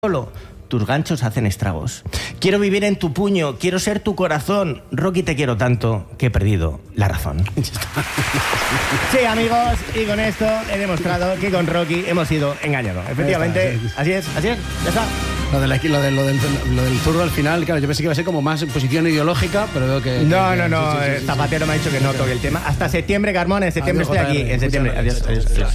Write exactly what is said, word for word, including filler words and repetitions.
Solo tus ganchos hacen estragos. Quiero vivir en tu puño, quiero ser tu corazón. Rocky, te quiero tanto que he perdido la razón. Sí, amigos, y con esto he demostrado que con Rocky hemos sido engañados. Efectivamente, así es, así es, ya está. Lo, de la, lo, de, lo, del, lo del zurdo al final, claro, yo pensé que iba a ser como más posición ideológica, pero veo que... No, que, no, no, sí, sí, sí, Zapatero sí, me ha dicho que no toque el tema. Hasta septiembre, Carmón, en septiembre Adiós, estoy aquí, J R. en septiembre. Adiós, Adiós, adiós, adiós.